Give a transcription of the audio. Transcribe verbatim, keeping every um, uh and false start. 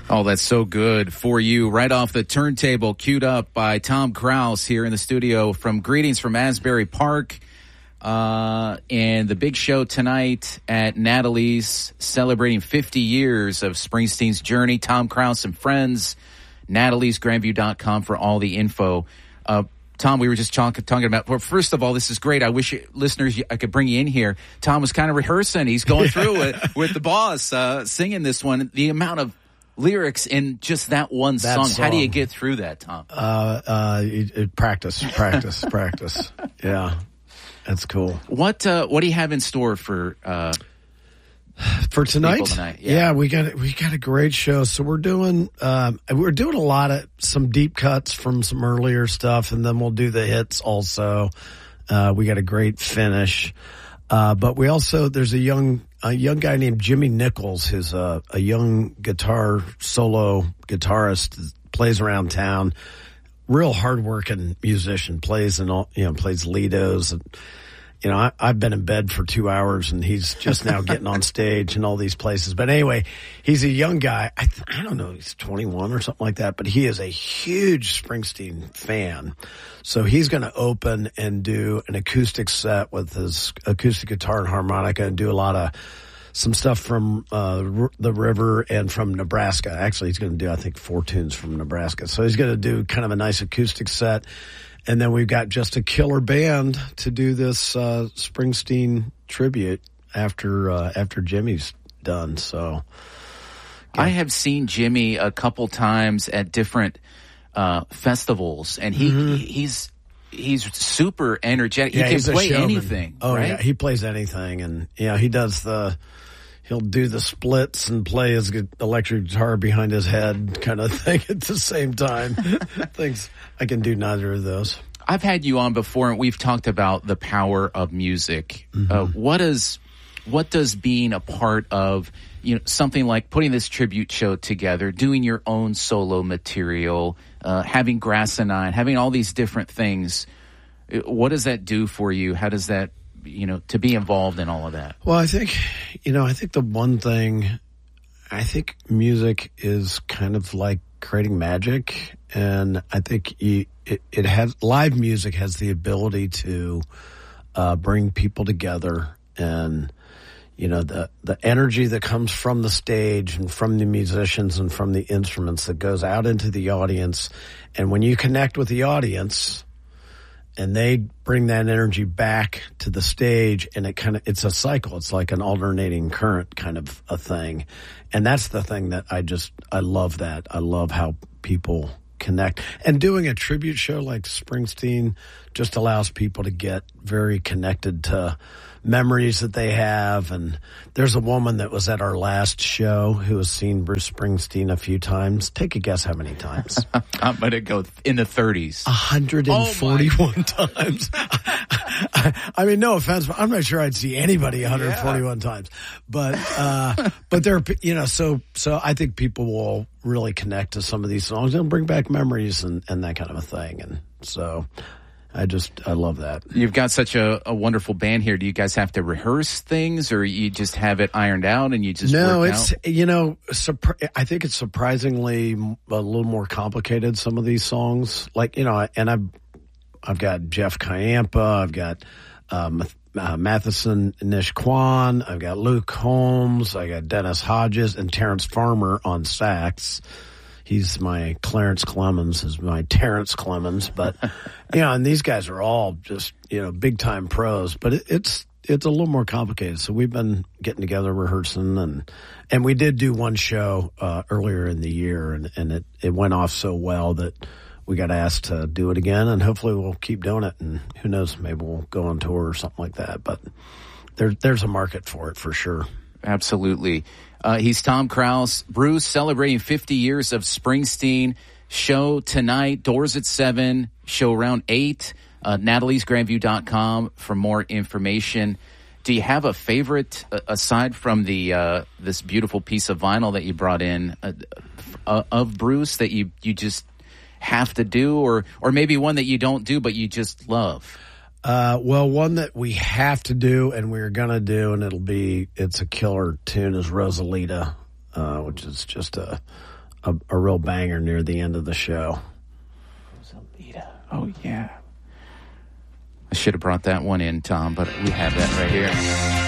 Oh, that's so good for you. Right off the turntable, queued up by Tom Krause here in the studio from Greetings from Asbury Park. Uh, and the big show tonight at Natalie's, celebrating fifty years of Springsteen's journey. Tom Krause and friends, natalies grandview dot com for all the info. Uh, Tom, we were just talk, talking about, well, first of all, this is great. I wish you, listeners, I could bring you in here. Tom was kind of rehearsing. He's going through it with the boss, uh, singing this one. The amount of lyrics in just that one that song. song. How do you get through that, Tom? Uh, uh, it, it, practice, practice, practice. Yeah, that's cool. What uh, What do you have in store for uh, for tonight? tonight? Yeah. yeah, we got we got a great show. So we're doing um, we're doing a lot of some deep cuts from some earlier stuff, and then we'll do the hits also. Uh, we got a great finish, uh, but we also there's a young. A young guy named Jimmy Nichols, who's a, a young guitar solo guitarist, plays around town. Real hardworking musician, plays in all, you know, plays Lidos. And, you know, I, I've been in bed for two hours, and he's just now getting on stage in all these places. But anyway, he's a young guy. I th- I don't know, he's twenty-one or something like that. But he is a huge Springsteen fan. So he's going to open and do an acoustic set with his acoustic guitar and harmonica, and do a lot of some stuff from uh, r- the river and from Nebraska. Actually, he's going to do, I think, four tunes from Nebraska. So he's going to do kind of a nice acoustic set. And then we've got just a killer band to do this uh, Springsteen tribute after uh, after Jimmy's done. So okay. I have seen Jimmy a couple times at different uh, festivals, and he mm-hmm. he's he's super energetic. Yeah, he can play showman. anything. Oh right? yeah, he plays anything, and yeah, he does the. He'll do the splits and play his electric guitar behind his head kind of thing at the same time. Thinks I can do neither of those. I've had you on before, and we've talked about the power of music. Mm-hmm. Uh, what is, what does being a part of, you know, something like putting this tribute show together, doing your own solo material, uh, having Grassanine, having all these different things, what does that do for you? How does that, you know, to be involved in all of that? Well, I think, you know, I think the one thing, I think music is kind of like creating magic. And I think you, it, it has, live music has the ability to uh, bring people together. And, you know, the, the energy that comes from the stage and from the musicians and from the instruments that goes out into the audience. And when you connect with the audience, and they bring that energy back to the stage, and it kind of, it's a cycle. It's like an alternating current kind of a thing. And that's the thing that I just, I love that. I love how people connect. And doing a tribute show like Springsteen just allows people to get very connected to memories that they have. And there's a woman that was at our last show who has seen Bruce Springsteen a few times. Take a guess how many times. I'm going to go in the thirties. one hundred forty-one oh times. I, I mean, no offense, but I'm not sure I'd see anybody one hundred forty-one yeah. times. But, uh, but they're, you know, so, so I think people will really connect to some of these songs and bring back memories and, and that kind of a thing. And so I just, I love that. You've got such a, a wonderful band here. Do you guys have to rehearse things, or you just have it ironed out and you just no, work it's, out? you know, surpri- I think it's surprisingly a little more complicated, some of these songs. Like, you know, and I've, I've got Jeff Kayampa, I've got, um, uh, Matheson Nish Kwan, I've got Luke Holmes, I got Dennis Hodges and Terrence Farmer on sax. He's my Clarence Clemens, is my Terrence Clemens, but you know, and these guys are all just, you know, big time pros, but it, it's, it's a little more complicated. So we've been getting together, rehearsing, and, and we did do one show, uh, earlier in the year, and, and it, it went off so well that we got asked to do it again, and hopefully we'll keep doing it. And who knows, maybe we'll go on tour or something like that, but there, there's a market for it for sure. Absolutely. Uh, he's Tom Krause. Bruce celebrating fifty years of Springsteen. Show tonight, doors at seven, show around eight. Uh, natalies grandview dot com for more information. Do you have a favorite, uh, aside from the uh, this beautiful piece of vinyl that you brought in, uh, uh, of Bruce that you, you just have to do, or or maybe one that you don't do but you just love? Uh, well, one that we have to do and we're going to do, and it'll be, it's a killer tune, is Rosalita, uh, which is just a, a, a real banger near the end of the show. Rosalita. Oh, yeah. I should have brought that one in, Tom, but we have that right here.